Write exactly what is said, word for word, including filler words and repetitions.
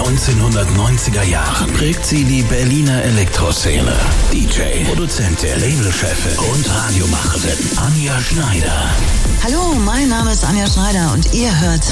neunzehnhundertneunziger Jahren prägt sie die Berliner Elektroszene. D J, Produzentin, Labelchefin und Radiomacherin Anja Schneider. Hallo, mein Name ist Anja Schneider und ihr hört